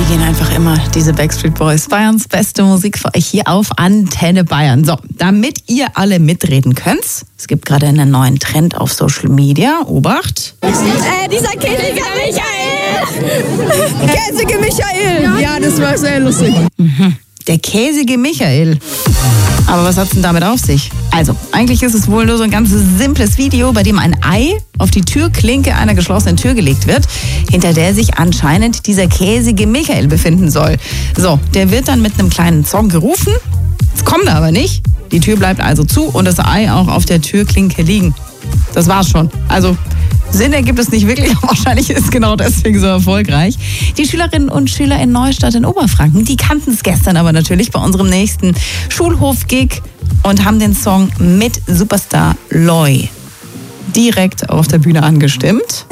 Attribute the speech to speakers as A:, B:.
A: gehen einfach immer, diese Backstreet Boys. Bayerns beste Musik für euch hier auf Antenne Bayern. So, damit ihr alle mitreden könnt, es gibt gerade einen neuen Trend auf Social Media. Obacht.
B: Dieser käsige Michael! Käsige Michael! Ja, das war sehr lustig.
A: Der käsige Michael. Aber was hat's denn damit auf sich? Also, eigentlich ist es wohl nur so ein ganz simples Video, bei dem ein Ei auf die Türklinke einer geschlossenen Tür gelegt wird, hinter der sich anscheinend dieser käsige Michael befinden soll. So, der wird dann mit einem kleinen Song gerufen. Es kommt aber nicht. Die Tür bleibt also zu und das Ei auch auf der Türklinke liegen. Das war's schon. Also, Sinn ergibt es nicht wirklich, aber wahrscheinlich ist es genau deswegen so erfolgreich. Die Schülerinnen und Schüler in Neustadt in Oberfranken, die kannten es gestern aber natürlich bei unserem nächsten Schulhof-Gig und haben den Song mit Superstar Loy direkt auf der Bühne angestimmt.